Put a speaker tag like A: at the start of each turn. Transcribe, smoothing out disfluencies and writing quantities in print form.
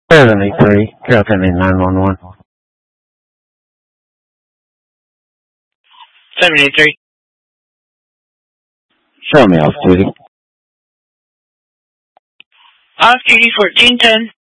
A: 73, Delta 911.
B: 73.
A: Show me off duty.
B: Off duty 1410.